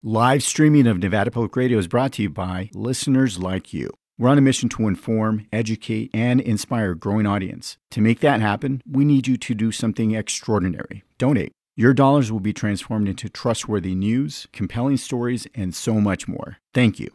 Live streaming of Nevada Public Radio is brought to you by listeners like you. We're on a mission to inform, educate, and inspire a growing audience. To make that happen, we need you to do something extraordinary. Donate. Your dollars will be transformed into trustworthy news, compelling stories, and so much more. Thank you.